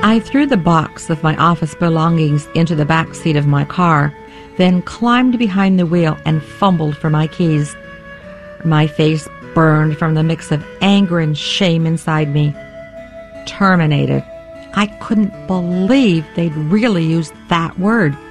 I threw the box of my office belongings into the back seat of my car, then climbed behind the wheel and fumbled for my keys. My face burned from the mix of anger and shame inside me. Terminated. I couldn't believe they'd really used that word.